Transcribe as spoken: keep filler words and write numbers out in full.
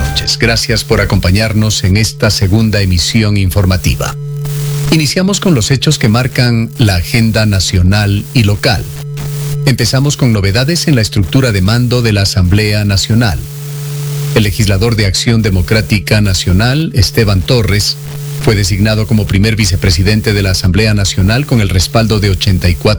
noches. Gracias por acompañarnos en esta segunda emisión informativa. Iniciamos con los hechos que marcan la agenda nacional y local. Empezamos con novedades en la estructura de mando de la Asamblea Nacional. El legislador de Acción Democrática Nacional, Esteban Torres, fue designado como primer vicepresidente de la Asamblea Nacional con el respaldo de ochenta y cuatro